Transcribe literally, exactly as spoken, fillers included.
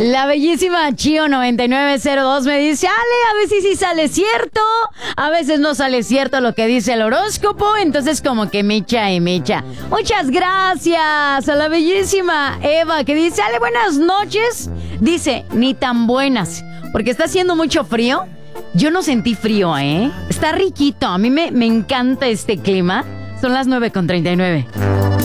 La bellísima Chio noventa y nueve cero dos me dice, Ale, a veces sí sale cierto, a veces no sale cierto lo que dice el horóscopo, entonces como que mecha y mecha. Muchas gracias a la bellísima Eva que dice, Ale, buenas noches. Dice, ni tan buenas, porque está haciendo mucho frío. Yo no sentí frío, ¿eh? Está riquito, a mí me, me encanta este clima. Son las nueve con treinta y nueve.